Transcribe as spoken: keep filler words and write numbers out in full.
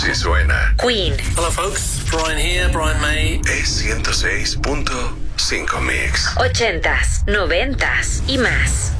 Así suena. Queen. Hello folks, Brian here, Brian May. Es ciento seis punto cinco Mix. Ochentas, noventas y más.